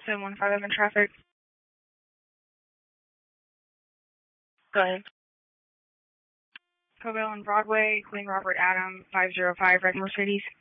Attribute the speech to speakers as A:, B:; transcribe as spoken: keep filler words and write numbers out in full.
A: seven one five, I'm in traffic.
B: Go ahead.
A: Cobell and Broadway, Queen Robert Adam, five zero five, Red Mercedes.